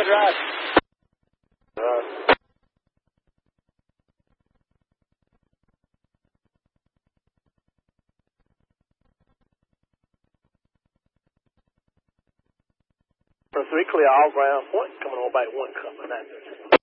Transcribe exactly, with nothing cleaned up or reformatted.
right. Uh, For three clear, all ground point, coming on back one coming. That's it.